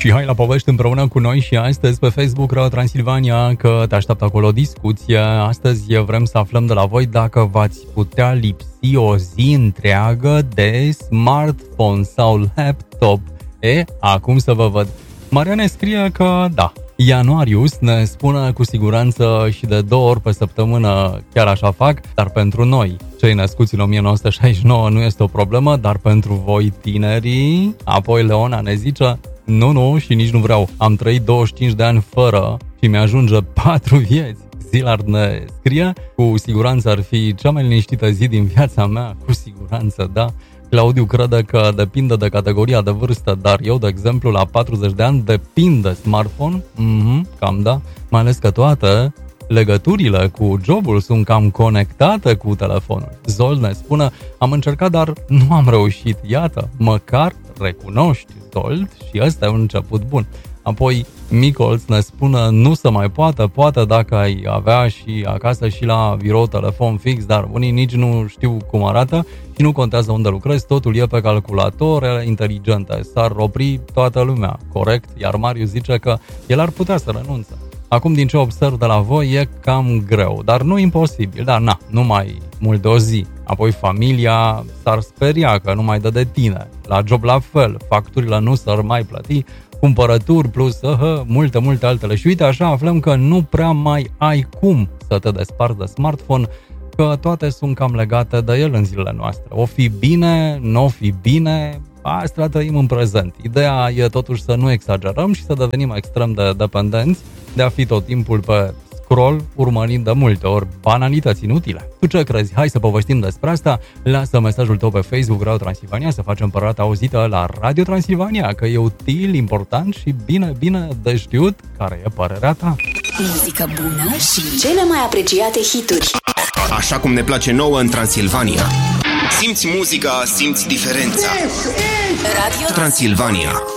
Și hai la povești împreună cu noi și astăzi pe Facebook Radio Transilvania, că te așteaptă acolo o discuție. Astăzi vrem să aflăm de la voi dacă v-ați putea lipsi o zi întreagă de smartphone sau laptop. Acum să vă văd. Mariana scrie că da. Ianuarius ne spune cu siguranță și de 2 ori pe săptămână chiar așa fac, dar pentru noi, cei născuți în 1969, nu este o problemă, dar pentru voi tinerii. Apoi Leona ne zice, nu și nici nu vreau, am trăit 25 de ani fără și mi-ajunge 4 vieți. Zilard ne scrie, cu siguranță ar fi cea mai liniștită zi din viața mea, cu siguranță, da. Claudiu crede că depinde de categoria de vârstă, dar eu, de exemplu, la 40 de ani depind de smartphone, cam da, mai ales că toate legăturile cu jobul sunt cam conectate cu telefonul. Zol ne spune, am încercat, dar nu am reușit, iată, măcar recunoști, Zold, și ăsta e un început bun. Apoi Micolț ne spune, nu se mai poate dacă ai avea și acasă și la birou telefon fix, dar unii nici nu știu cum arată și nu contează unde lucrezi, totul e pe calculator inteligente, s-ar opri toată lumea, corect? Iar Marius zice că el ar putea să renunțe. Acum, din ce observ de la voi, e cam greu, dar nu imposibil, dar nu mai mult de o zi. Apoi familia s-ar speria că nu mai dă de tine. La job la fel, facturile nu s-ar mai plăti, cumpărături plus multe altele. Și uite, așa aflăm că nu prea mai ai cum să te desparți de smartphone, că toate sunt cam legate de el în zilele noastre. O fi bine, nu o fi bine, asta trăim în prezent. Ideea e totuși să nu exagerăm și să devenim extrem de dependenți, de a fi tot timpul pe scroll, urmărind de multe ori banalități inutile. Tu ce crezi? Hai să povestim despre asta. Lasă mesajul tău pe Facebook Radio Transilvania, să facem părată auzită la Radio Transilvania, că e util, important și bine de știut care e părerea ta. Muzică bună și cele mai apreciate hituri. Așa cum ne place nouă în Transilvania. Simți muzica, simți diferența. Radio Transilvania.